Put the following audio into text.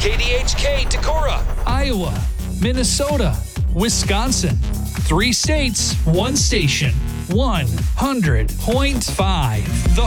KDHK Decorah, Iowa, Minnesota, Wisconsin. 3 states, 1 station, 100.5. The